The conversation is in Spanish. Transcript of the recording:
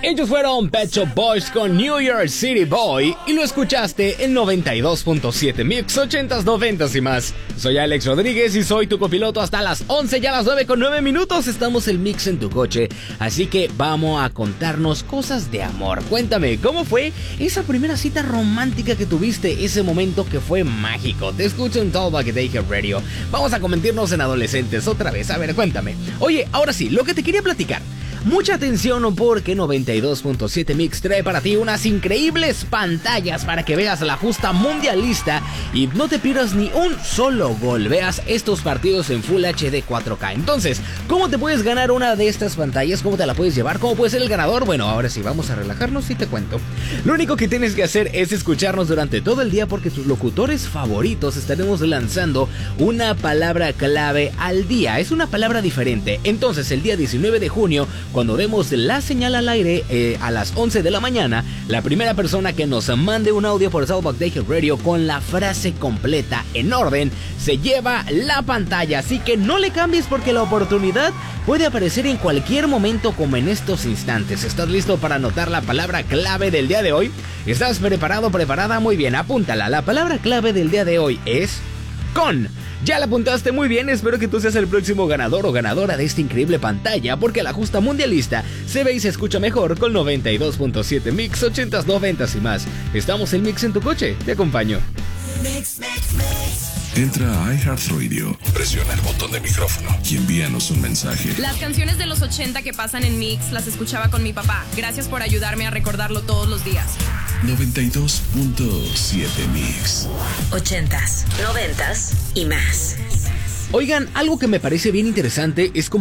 Ellos fueron Pet Shop Boys con New York City Boy y lo escuchaste en 92.7 Mix 80s, 90s y más. Soy Alex Rodríguez y soy tu copiloto hasta las 11, ya las 9:09. Estamos el Mix en tu coche, así que vamos a contarnos cosas de amor. Cuéntame, ¿cómo fue esa primera cita romántica que tuviste? Ese momento que fue mágico. Te escucho en Talkback Radio. Vamos a convertirnos en adolescentes otra vez. A ver, cuéntame. Oye, ahora sí, lo que te quería platicar. Mucha atención porque 92.7 Mix trae para ti unas increíbles pantallas para que veas la justa mundialista y no te pierdas ni un solo gol. Veas estos partidos en Full HD 4K. Entonces, ¿cómo te puedes ganar una de estas pantallas? ¿Cómo te la puedes llevar? ¿Cómo puedes ser el ganador? Bueno, ahora sí, vamos a relajarnos y te cuento. Lo único que tienes que hacer es escucharnos durante todo el día porque tus locutores favoritos estaremos lanzando una palabra clave al día. Es una palabra diferente. Entonces, el día 19 de junio, cuando demos la señal al aire a las 11 de la mañana, la primera persona que nos mande un audio por Talkback Radio con la frase completa en orden se lleva la pantalla. Así que no le cambies porque la oportunidad puede aparecer en cualquier momento como en estos instantes. ¿Estás listo para anotar la palabra clave del día de hoy? ¿Estás preparado, preparada? Muy bien, apúntala. La palabra clave del día de hoy es con. Ya la apuntaste muy bien, espero que tú seas el próximo ganador o ganadora de esta increíble pantalla, porque la justa mundialista se ve y se escucha mejor con 92.7 Mix 80s, 90s y más. Estamos en Mix en tu coche, te acompaño. Mix. Entra a iHeartRadio, presiona el botón de micrófono y envíanos un mensaje. Las canciones de los 80 que pasan en Mix las escuchaba con mi papá. Gracias por ayudarme a recordarlo todos los días. 92.7 Mix 80s, 90s y más. Oigan, algo que me parece bien interesante es como